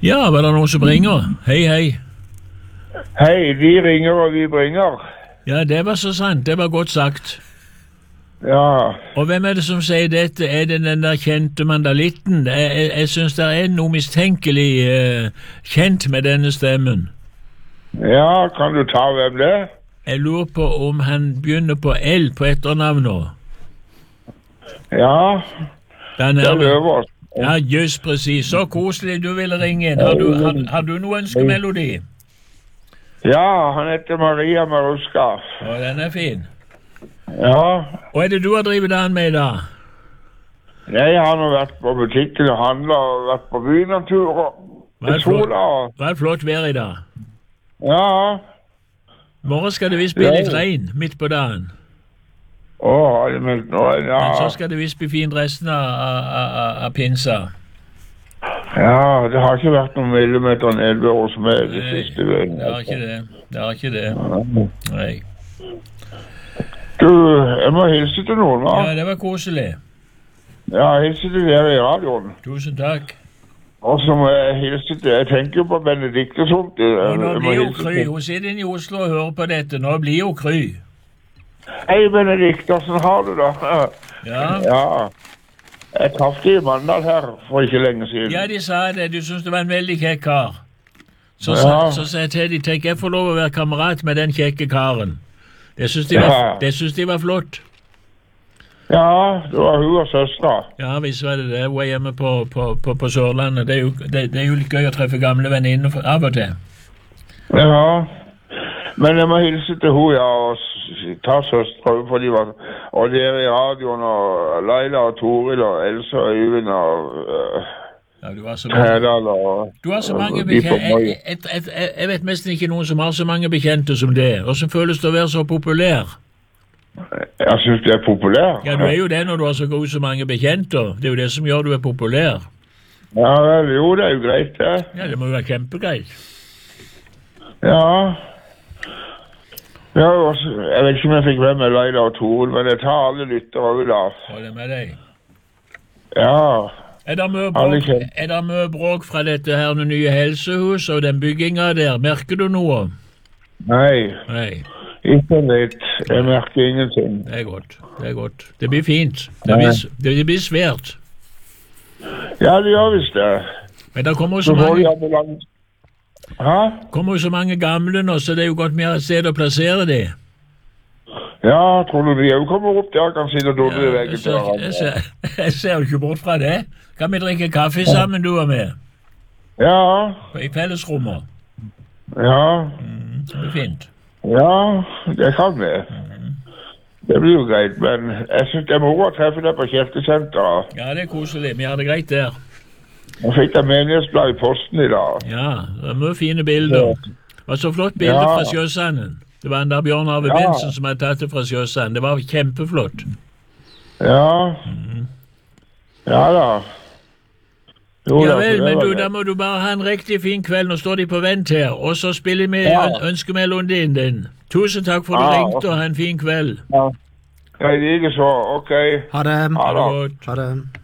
Ja, var det noen som ringer? Hei, hei. Hei, de ringer og vi bringer. Ja, det var så sant. Det var godt sagt. Ja, Og hvem er det som sier dette? Er det den der kjente mandalitten? Jeg synes det er noe mistenkelig kjent med denne stemmen. ja, kan du ta hvem det er? Jeg lurer på om han begynner på L på etternavnet. Ja, Den det er er Løvås. Ja, just precis. Så koselig du ville ringe inn. Har du noen ønskemelodi? Ja, han heter Maria Maruska. Å, den er fin. Ja, Og er det du har drivet den med da? jeg har nå vært på butikken og handlet og vært på byen en tur og i sola. Hva er flott vær i dag? Ja, Morgen skal det visst bli litt regn midt på dagen. har de meldt nå? Ja, Men så skal det visst bli fint resten av pinsa. ja, det har ikke vært noen millimeter nedbør hos meg det siste veien. Det har ikke det. Det har ikke det. Nei. Du, jeg må hilse til noen, da. Ja, det var koselig. Ja, hilse til dere i radioen. Tusen takk. Og så må jeg hilse til, jeg tenker jo på Benedikte og sånt. Og nå blir jo Kry. Hun sitter inne i Oslo og hører på dette. Nå blir jo Kry. Hei Benedikte, hvordan har du det? Ja. Ja, jeg traff de i Mandal her for ikke lenge siden. Ja, de sa det. Du synes det var en veldig kjekk kar. Så Ja. sa jeg til de, tenk jeg får lov å være kamerat med den kjekke karen. Det synes de var flott. Ja, det var hun og søstra. Ja, visst var det det. Hun er hjemme på Sørlandet. Det er jo litt gøy å treffe gamle venninner av og til. Ja, men jeg må hilse til hun, ja, og ta søstra, for de var, og dere i radioen, og Laila og Toril og Elsa og Øyvind og Ja, du har så mange, Hedal og... du har så mange de på bekjente. Moi. Jeg vet nesten ikke noen som har så mange bekjente som det. Og som føles det å være så populær. Jeg synes det er populær. Ja, du er jo det når du har så mange bekjente. Det er jo det som gjør du er populær. Ja, vel, jo, det er jo greit, det. Ja, det må jo være kjempegreit. Ja. Ja, jeg vet ikke om jeg fikk med meg Laila og Toril, men jeg tar alle lyttere over da. Hold det med deg. Ja. Er det mye Alle bråk, kjent. er det mye bråk fra dette her nye helsehuset og den bygginga der? Merker du noe? Nei, Nei, ikke litt. Jeg merker ingenting. det er godt. Det er godt. Det blir fint. Det blir svært. Ja, det gjør visst det. Men det kommer jo Så så får de mange, ambulans. Hæ? gamle nå, så det er jo godt mer et sted å plassere de. Ja, tror du de òg kommer opp der, kan sitte og dodde i Ja, veggen til hverandre? jeg ser jo ikke bort fra det. Kan vi drikke kaffe sammen, du og meg? Ja, I fellesrommet. ja, Det blir fint. ja, det kan vi. Det blir jo greit, men jeg synes det er moro å treffe deg på Kjerkesenteret. Ja, det er koselig. Vi har det greit der. Jeg fikk et menighetsblad i posten i dag. Ja, det er mye fine bilder. Det var så flott bilde Ja. fra Sjøsanden. Det var en der Bjørn Arve Ja. Bensen som hadde tatt det fra Sjøsanden. Det var kjempeflott. Ja. Ja da. Jo, Ja da, vel, det men var du, det. da må du bare ha en riktig fin kveld. Nå står de på vent her. Og så spiller vi Ja. ønskemelodien din. Tusen takk for at du Ja. ringte, og ha en fin kveld. Ja, i like så. Ok. Ha det. Ha det godt. Ha det.